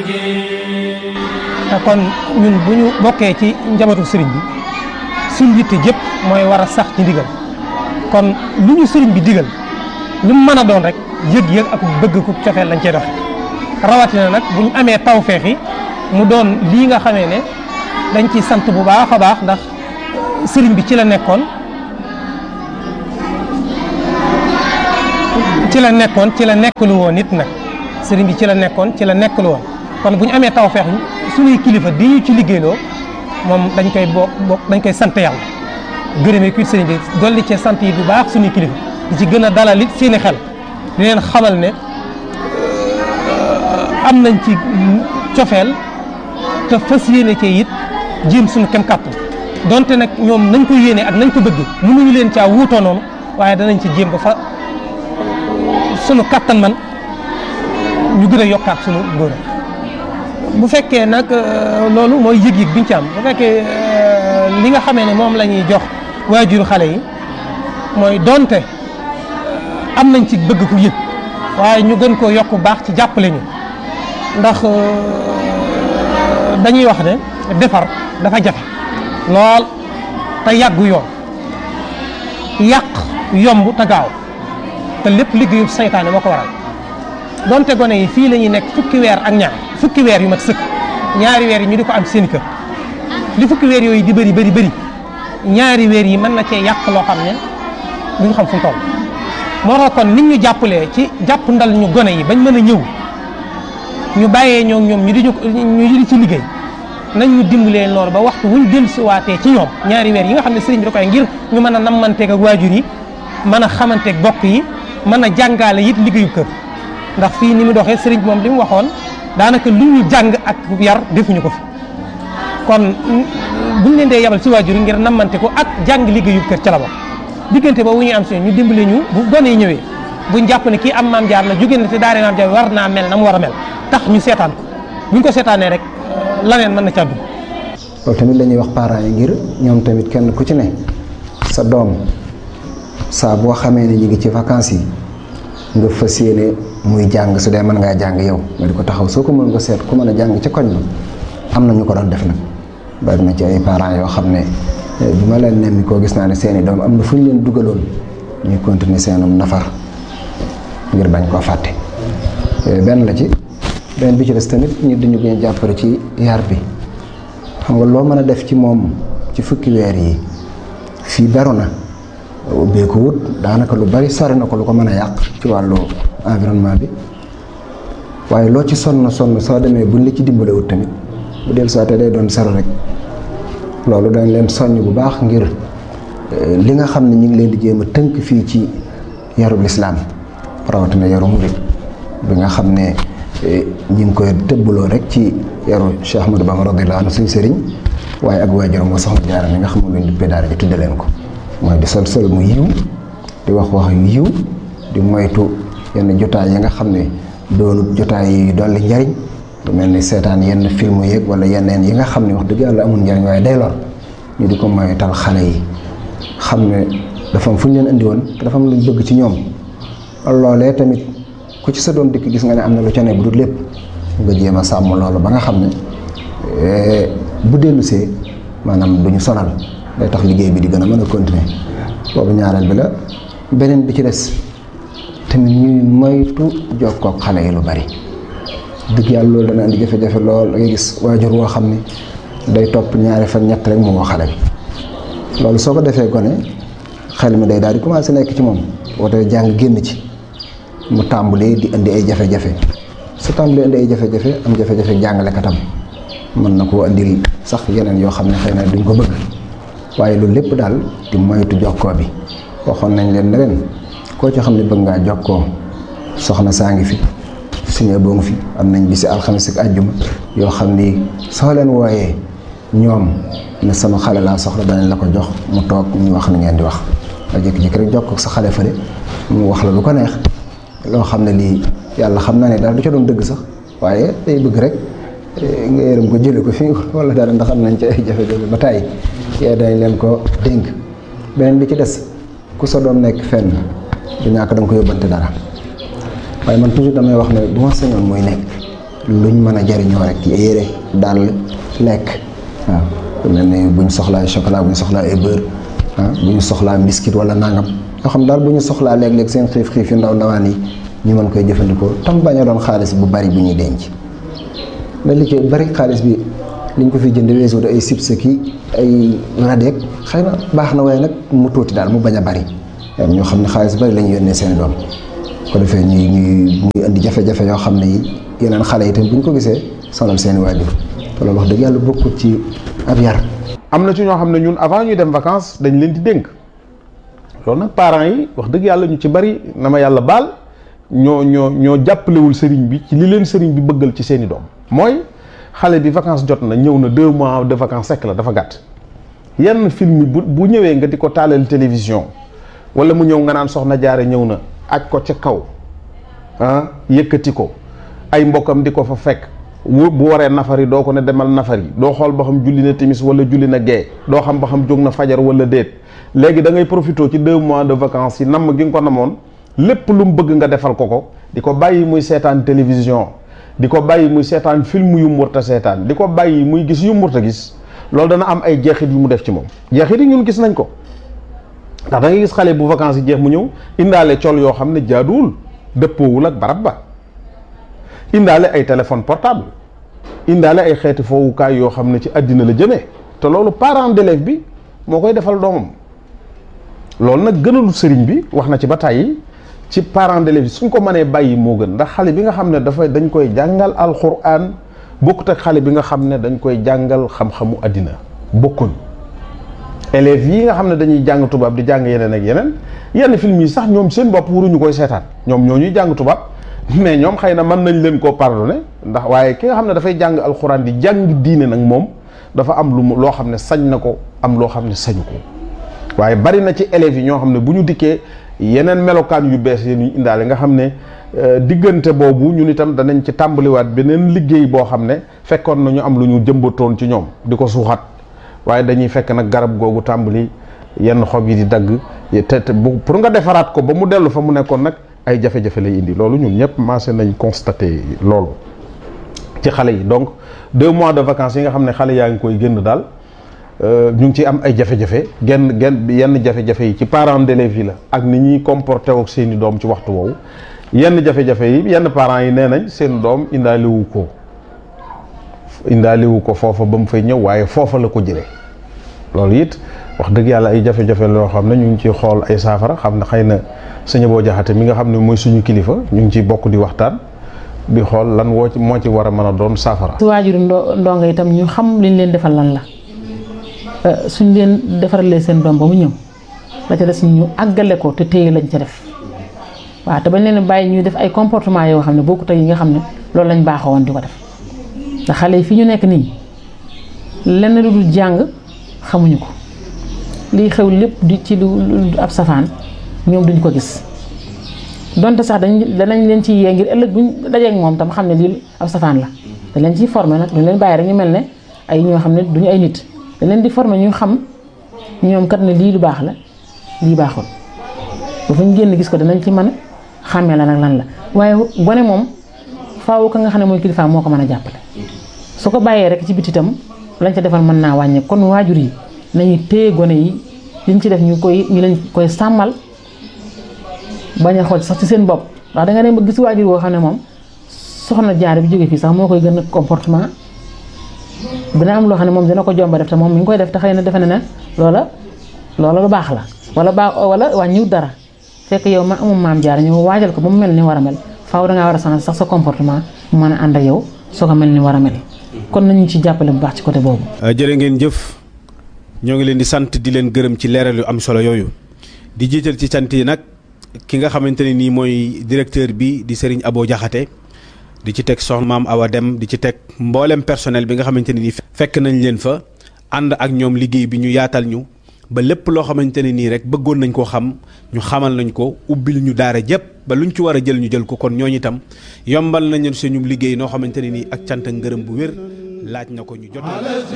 te kon ñun bu ñu bokkee ci njabootu sëriñ bi suñ yitte jëpp mooy war a sax ci ndigal kon lu ñu sëriñ bi digal lu mu mën a doon rek yëg-yëg ak bëgg ku cofeel lañ cee doxe rawatina nag bu ñu amee tawfeex yi mu doon lii nga xamee ne dañ ci sant bu baax a baax ndax sëriñ bi ci la nekkoon ci la nekkalu woon nit nag sëriñ bi ci la nekkoon ci la nekkalu woon kon bu ñu amee tawfeex suñuy kilifa di ñu ci liggéeyloo moom dañ koy sant yàlla gërëmee kuy sëriñ bi dolli cee sant yi bu baax suñuy kilifa di ci gën a dalal it seeni xel di leen xamal ne am nañ ci cofeel te fas yéene cee it jéem suñu kem kàttan donte nag ñoom nañ ko yéene ak nañ ko bëgg mënuñu leen caa wuutoo noonu waaye danañ ci jéem ba fa sunu kàttan man ñu gën a yokkaat sunu ngóor bu fekkee nag loolu mooy yëg-yëg biñ ci am bu fekkee li nga xamee ne moom la ñuy jox waajuru xale yi mooy donte am nañ ci bëgg ku yëg waaye ñu gën koo yokk baax ci jàppale ñu ndax dañuy wax ne defar dafa jafe lool te yàggu yoon yàq yomb te gaaw te lépp liggéeyu saytaane moo ko waral donte gone yi fii la ñuy nekk fukki weer ak ñaar fukki weer yu mat sëkk ñaari weer yi ñu di ko am seen kër li fukki weer yooyu di bëri ñaari weer yi mën na cee yàq loo xam ne duñ xam fu mu toll moo tax kon nit ñu jàppalee ci jàpp ndal ñu gone yi bañ mën a ñëw ñu bàyyee ñoom ñu di ci liggéey nañ ñu dimbalee loolu ba waxtu wuñ dellusiwaatee ci ñoom ñaari weer yi nga xam ne sëriñ bi da koy ngir ñu mën a nammanteeg ak waajur yi mën a xamanteeg bokk yi mën a jàngaale it liggéeyu kër ndax fii ni mu doxee sëriñ bi moom li mu waxoon daanaka lu ñu jàng ak yar defuñu ko fi kon buñ leen dee yabal ci waajur yi ngir nammante ko ak jàng liggéeyu kër ca la bokk diggante boobu ñu am si ñu dimbale ñu bu gone yi ñëwee buñ jàpp ne kii am maam jaar la jóge na te daare maam jaar war naa mel na mu war a mel tax ñu seetaan ko buñ ko seetaanee rek laneen mën na ca dugg. loolu tamit la ñuy wax parents yi ngir ñoom tamit kenn ku ci ne sa doom saa boo xamee ne ñu ngi ci vacances yi nga fas yéene muy jàng su dee mën ngaa jàng yow nga di ko taxaw soo ko mën nga seet ku mën a jàng ci koñ ba am na ñu ko doon def nag bari na ci ay parents yoo xam ne bi ma leen nemmi koo gis naa ne seeni doom am na fu ñu leen dugaloon ñuy continuer seenum nafar ngir bañ koo fàtte benn la ci benn bi ci des tamit ñu dañu gën a jàppale ci yar bi xam nga loo mën a def ci moom ci fukki weer yi fii beru na ubbee ko wut daanaka lu bari sori na ko lu ko mën a yàq ci wàllu environnement bi waaye loo ci sonn soo demee buñ la ci dimbale wut tamit bu del soité day doon sero rek loolu dañ leen soññ bu baax ngir li nga xam ne ñu ngi leen di jéem a tënk fii ci yarub lislaam rawatina yaru murid bi nga xam ne ñu ngi koy tëbbaloo rek ci yaru Cheikh Ahmadou Bamba radiyallahu anhu suñu sëriñ waaye ak waajuram nga soxna Jaara mi nga xam ne leen duppee daara ji tudde leen ko mooy di sol mu yiw di wax yu yiw di moytu yenn jotaay yi nga xam ne doonut jotaay yi dolli njariñ lu mel ni seetaan yenn film yeeg wala yeneen yi nga xam ne wax dëgg yàlla amul njariñ waaye day lor ñu di ko moytal xale yi xam ne dafa am fu ñu leen indi woon te dafa am luñ bëgg ci ñoom loolee tamit ku ci sa doom dikk gis nga ne am na lu ca ne bu dul lépp nga jéem a sàmm loolu ba nga xam ne bu dellusee maanaam du ñu sonal day tax liggéey bi di gën a mën a continuer boobu ñaareel bi la beneen bi ci des tamit ñuy moytu jokkoo ak xale yi lu bari dëgg yàlla loolu dana indi jafe-jafe lool da ngay gis waajur woo xam ne day topp ñaari fan ñett rek mu woo xale bi loolu soo ko defee gone xel mi day daal di commencé nekk ci moom woote jàng génn ci mu tàmbalee di indi ay jafe-jafe su tàmbalee indi ay jafe-jafe am jafe-jafe jàngalekatam mën na koo indil sax yeneen yoo xam ne xëy na duñ ko bëgg waaye loolu lépp daal di moytu jokkoo bi waxoon nañ leen ne leen koo ci xam ne bëgg ngaa jokkoo soxna saa ngi fi suñu boo ngi fi am nañ bisi alxames ak àjjuma yoo xam ni soo leen wooyee ñoom ne sama xale laa soxla danañ la ko jox mu toog ñu wax ni ngeen di wax nga jékki-jékki rek jokkoo sa xale fële mu wax la lu ko neex loo xam ne lii yàlla xam na ne daal du ca doon dëgg sax waaye day bëgg rek nga yërëm ko jële ko fi wala dara ndax am nañ ci ay jafe-jafe ba tàyyi yee dañ leen ko dénk beneen bi ci des ku sa doom nekk fenn du ñàkk da nga ko yóbbante dara waaye man toujours damay wax ne bu ma sañoon muy nekk luñ mën a jariñoo rek yére daal lekk waaw mel ne buñ soxlaa chocolat buñ soxlaa ay beurre buñ soxlaa biscuit wala nangam yoo xam daal bu ñu soxlaa léeg-léeg seen xiif yu ndaw ndawaan yi ñu mën koy jëfandikoo tam bañ a doon xaalis bu bari bu ñuy denc mais li ci bari xaalis bi liñ ko fi jënd weesu ay chips ki ay radeek xëy na baax na waaye nag mu tuuti daal mu bañ a bari ñoo xam ne xaalis bari la ñu yónnee seen doom ko defee ñuy indi jafe-jafe yoo xam ne yi yeneen xale yi tam bu ñu ko gisee sonal seeni waajur te loolu wax dëgg yàlla bokkut ci ab yar. am na ci ñoo xam ne ñun avant ñuy dem vacances dañ leen di dénk loolu nag parents yi wax dëgg yàlla ñu ci bari na ma yàlla baal ñoo jàppalewul sëriñ bi ci li leen sëriñ bi bëggal ci seeni doom mooy xale bi vacances jot na ñëw na 2 mois de vacances sekk la dafa gàtt yenn film bu ñëwee nga di ko taalal télévision wala mu ñëw nga naan soxna jaare ñëw na aj ko ca kaw yëkkati ko ay mbokkam di ko fa fekk bu waree nafari doo ko ne demal nafari doo xool ba xam julli na timis wala julli na gee doo xam ba xam jóg na fajar wala déet léegi da ngay profité ci 2 mois de vacances yi namm gi nga ko namoon lépp lu mu bëgg nga defal ko di ko bàyyi muy seetaan télévision di ko bàyyi muy seetaan film yu mu warta seetaan di ko bàyyi muy gis yu mu warta gis loolu dana am ay jeexit yu mu def ci moom jeexit yi ñun gis nañ ko ndax da ngay gis xale bu vacances yi jeex mu ñëw indaale col yoo xam ne jaaduwul dëppoowul ak barab ba indaale ay téléphone portable indaale ay xeeti foowukaay yoo xam ne ci àddina la jëmee te loolu parent d'élève bi moo koy defal doomam loolu nag gënalu sëriñ bi wax na ci ba tàyyi ci parent d'élève yi suñ ko mënee bàyyi moo gën ndax xale bi nga xam ne dañ koy jàngal alxuraan bokkut ak xale bi nga xam ne dañ koy jàngal xam-xamu àddina bokkuñ élèves yi nga xam ne dañuy jàng tubaab di jàng yeneen ak yenn film yi sax ñoom seen bopp waruñu koy seetaan ñoom ñoo ñuy jàng tubaab mais ñoom xëy na mën nañ leen koo pardonné ndax waaye ki nga xam ne dafay jàng alxuraan di jàng diine nag moom dafa am loo xam ne sañ na ko am loo xam ne sañu ko waaye bari na ci élèves yi ñoo xam ne bu ñu dikkee yeneen melokaan yu bees yi ñu indaale nga xam ne diggante boobu ñun itam danañ ci tàmbaliwaat beneen liggéey boo xam ne fekkoon na ñu am lu ñu jëmbatoon ci ñoom di ko suuxat waaye dañuy fekk nag garab googu tàmbali yenn xob yi di dagg te pour nga defaraat ko ba mu dellu fa mu nekkoon nag ay jafe-jafe lay indi loolu ñun ñëpp maase nañ constaté loolu ci xale yi donc 2 mois de vacances yi nga xam ne xale yaa ngi koy génn daal ñu ngi ci am ay jafe-jafe yenn jafe-jafe yi ci parents d'élèves yi la ak ni ñuy comporté ak seeni doom ci waxtu woowu yenn jafe-jafe yi yenn parents yi nee nañ seen doom indaaliwu ko foofa ba mu fay ñëw waaye foofa la ko jëlee loolu it wax dëgg yàlla ay jafe-jafe loo xam ne ñu ngi ciy xool ay saafara xam ne xëy na sëñ Abo Jaxate mi nga xam ne mooy suñu kilifa ñu ngi ciy bokk di waxtaan di xool lan moo ci war a mën a doon saafara. su waajuru ndongo itam ñu xam liñ leen defal lan la suñ leen defaralee seen doom ba mu ñëw la ca des ñu àggale ko te téye lañ ca def waaw te bañ leen bàyyi ñuy def ay comportement yoo xam ne bokkut ak yi nga xam ne loolu lañ baaxoo woon di ko def ndax xale yi fi ñu nekk nii lenn lu dul jàng xamuñu ko lii xew lépp di ci lu ab safaan ñoom duñ ko gis donte sax danañ leen ci yee ngir ëllëg buñ dajeek moom tam xam ne lii ab safaan la dañ leen ciy formé nag duñ leen bàyyi rek ñu mel ne ay ñoo xam ne duñu ay nit dañ leen di formé ñu xam ñoom kat ne lii lu baax la lii baaxul ba fu ñu génn gis ko danañ ci mën a xàmmee la nag lan la waaye gone moom faaw ka nga xam ne mooy kilifa moo ko mën a jàppale su ko bàyyee rek ci biti itam lañ ca defal mën naa wàññi kon waajur yi nañu téye gone yi liñ ci def ñu leen koy sàmmal bañ a xool sax ci seen bopp ndax da nga dem ba gis waajur woo xam ne moom soxna Jaara bi jógee fii sax moo koy gën a comportement dina am loo xam ne moom dina ko jomba def te moom mi ngi koy def te xëy na defe na ne loola lu baax la wala wàññiwut dara fekk yow ma amum maam Jaara ñu waajal ko ba mu mel ni war a mel faaw dangaa war a changer sax sa comportement mu mën a ànd ak yow soo ko mel ni war a mel kon nañu ci jàppale bu baax ci côté boobu. jërë ngeen jëf ñoo ngi leen di sant di leen gërëm ci leeral yu am solo yooyu di jiital ci sant yi nag ki nga xamante ne nii mooy directeur bi di Serigne Abo Jaxate di ci teg soxna Maam Awa Dem di ci teg mboolem personnel bi nga xamante ne nii fekk nañ leen fa ànd ak ñoom liggéey bi ñu yaatal ñu ba lépp loo xamante ne nii rek bëggoon nañ koo xam ñu xamal nañ ko ubbil ñu daara jëpp ba luñ ci war a jël ñu jël ko kon ñooñu itam yombal nañu suñu liggéey noo xamante ne nii ak cant ak ngërëm bu wér laaj na ko ñu jot